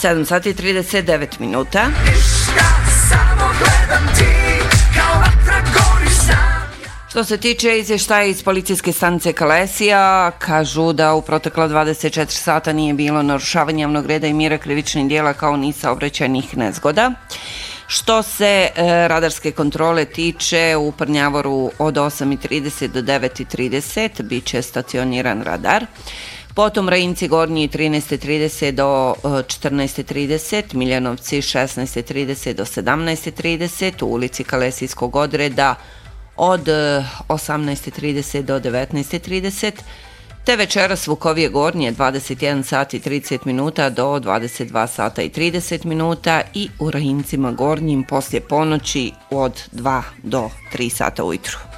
7 sati i 39 minuta. Što se tiče izvještaja iz policijske stanice Kalesija, kažu da u protekla 24 sata nije bilo narušavanja javnog reda i mira, krivičnih dijela kao ni saobraćajnih nezgoda. Što se radarske kontrole tiče, u Prnjavoru od 8:30 do 9:30 bit će stacioniran radar. Potom Rajinci Gornji 13:30 do 14:30, Miljanovci 16:30 do 17:30, u ulici Kalesijskog odreda od 18:30 do 19:30, te večeras Vukovije Gornje 21 sat i 30 minuta do 22 sata i 30 minuta i u Rajincima Gornjim poslije ponoći od 2 do 3 sata ujutru.